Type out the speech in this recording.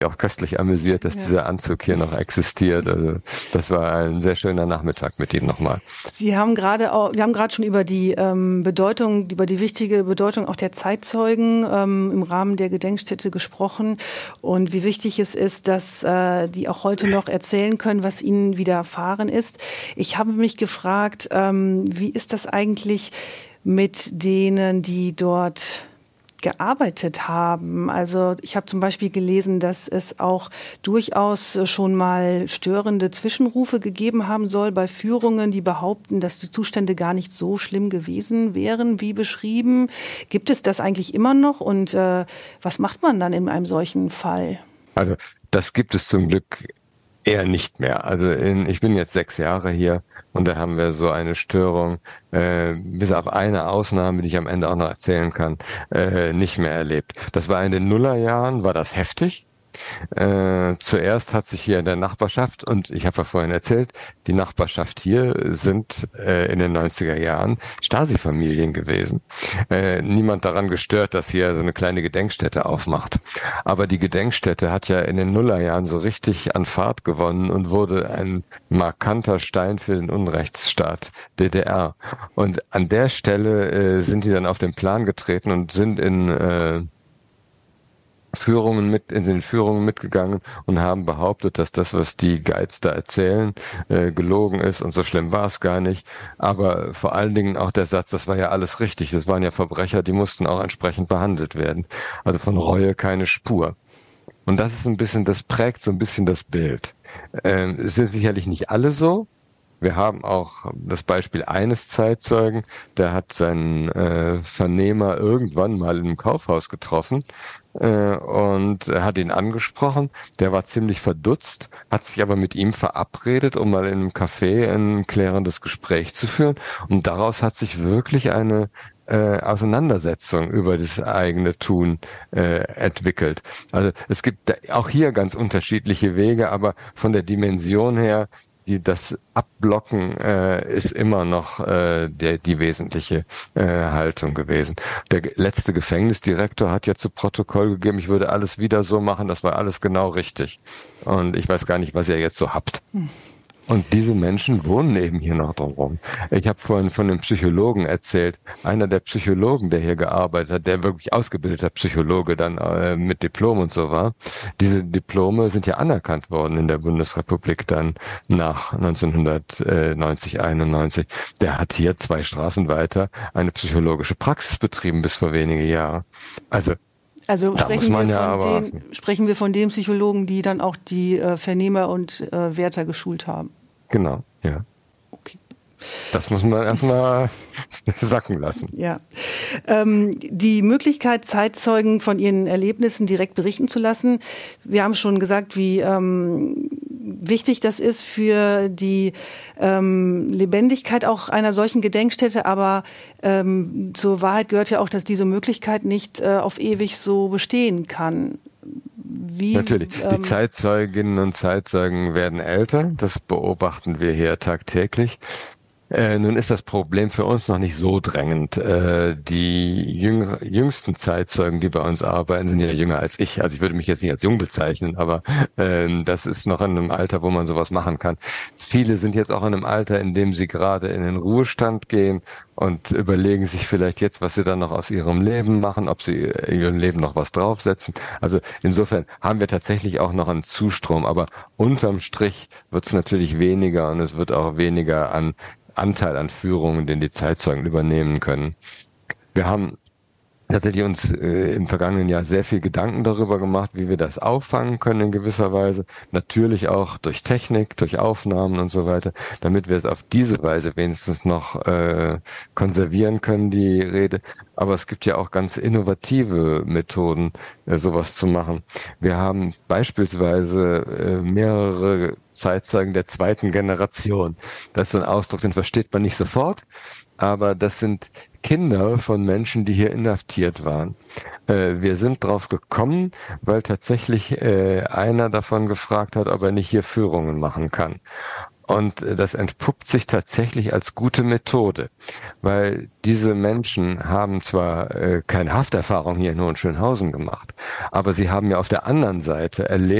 auch köstlich amüsiert, dass dieser Anzug hier noch existiert. Also das war ein sehr schöner Nachmittag mit ihm nochmal. Wir haben gerade schon über die Bedeutung, über die wichtige Bedeutung auch der Zeitzeugen im Rahmen der Gedenkstätte gesprochen und wie wichtig es ist, dass die auch heute noch erzählen können, was ihnen widerfahren ist. Ich habe mich gefragt, wie ist das eigentlich mit denen, die dort gearbeitet haben? Also ich habe zum Beispiel gelesen, dass es auch durchaus schon mal störende Zwischenrufe gegeben haben soll bei Führungen, die behaupten, dass die Zustände gar nicht so schlimm gewesen wären, wie beschrieben. Gibt es das eigentlich immer noch und was macht man dann in einem solchen Fall? Also das gibt es zum Glück eher nicht mehr. Also ich bin jetzt 6 Jahre hier und da haben wir so eine Störung, bis auf eine Ausnahme, die ich am Ende auch noch erzählen kann, nicht mehr erlebt. Das war in den Nullerjahren, war das heftig. Zuerst hat sich hier in der Nachbarschaft, und ich habe ja vorhin erzählt, die Nachbarschaft hier sind in den 90er Jahren Stasi-Familien gewesen. Niemand daran gestört, dass hier so eine kleine Gedenkstätte aufmacht. Aber die Gedenkstätte hat ja in den Nullerjahren so richtig an Fahrt gewonnen und wurde ein markanter Stein für den Unrechtsstaat DDR. Und an der Stelle sind die dann auf den Plan getreten und sind in den Führungen mitgegangen und haben behauptet, dass das, was die Guides da erzählen, gelogen ist und so schlimm war es gar nicht. Aber vor allen Dingen auch der Satz, das war ja alles richtig, das waren ja Verbrecher, die mussten auch entsprechend behandelt werden. Also von Reue keine Spur. Und das ist ein bisschen, das prägt so ein bisschen das Bild. Es sind sicherlich nicht alle so. Wir haben auch das Beispiel eines Zeitzeugen, der hat seinen Vernehmer irgendwann mal in einem Kaufhaus getroffen und hat ihn angesprochen. Der war ziemlich verdutzt, hat sich aber mit ihm verabredet, um mal in einem Café ein klärendes Gespräch zu führen. Und daraus hat sich wirklich eine Auseinandersetzung über das eigene Tun entwickelt. Also es gibt auch hier ganz unterschiedliche Wege, aber von der Dimension her, das Abblocken ist immer noch die wesentliche Haltung gewesen. Der letzte Gefängnisdirektor hat ja zu Protokoll gegeben, ich würde alles wieder so machen, das war alles genau richtig. Und ich weiß gar nicht, was ihr jetzt so habt. Und diese Menschen wohnen eben hier noch drumherum. Ich habe vorhin von einem Psychologen erzählt. Einer der Psychologen, der hier gearbeitet hat, der wirklich ausgebildeter Psychologe dann mit Diplom und so war. Diese Diplome sind ja anerkannt worden in der Bundesrepublik dann nach 1990, 91. Der hat hier 2 Straßen weiter eine psychologische Praxis betrieben bis vor wenige Jahre. Also sprechen wir von den Psychologen, die dann auch die Vernehmer und Wärter geschult haben. Genau, ja. Okay. Das muss man erstmal sacken lassen. Ja. Die Möglichkeit, Zeitzeugen von ihren Erlebnissen direkt berichten zu lassen. Wir haben schon gesagt, wie wichtig das ist für die Lebendigkeit auch einer solchen Gedenkstätte. Aber zur Wahrheit gehört ja auch, dass diese Möglichkeit nicht auf ewig so bestehen kann. Natürlich. Die Zeitzeuginnen und Zeitzeugen werden älter. Das beobachten wir hier tagtäglich. Nun ist das Problem für uns noch nicht so drängend. Die jüngsten Zeitzeugen, die bei uns arbeiten, sind ja jünger als ich. Also ich würde mich jetzt nicht als jung bezeichnen, aber das ist noch in einem Alter, wo man sowas machen kann. Viele sind jetzt auch in einem Alter, in dem sie gerade in den Ruhestand gehen und überlegen sich vielleicht jetzt, was sie dann noch aus ihrem Leben machen, ob sie in ihrem Leben noch was draufsetzen. Also insofern haben wir tatsächlich auch noch einen Zustrom, aber unterm Strich wird es natürlich weniger und es wird auch weniger an Anteil an Führungen, den die Zeitzeugen übernehmen können. Wir haben tatsächlich uns im vergangenen Jahr sehr viel Gedanken darüber gemacht, wie wir das auffangen können in gewisser Weise. Natürlich auch durch Technik, durch Aufnahmen und so weiter, damit wir es auf diese Weise wenigstens noch konservieren können, die Rede. Aber es gibt ja auch ganz innovative Methoden, sowas zu machen. Wir haben beispielsweise mehrere Zeitzeugen der zweiten Generation. Das ist so ein Ausdruck, den versteht man nicht sofort, aber das sind Kinder von Menschen, die hier inhaftiert waren. Wir sind drauf gekommen, weil tatsächlich einer davon gefragt hat, ob er nicht hier Führungen machen kann. Und das entpuppt sich tatsächlich als gute Methode, weil diese Menschen haben zwar keine Hafterfahrung hier in Hohenschönhausen gemacht, aber sie haben ja auf der anderen Seite erlebt,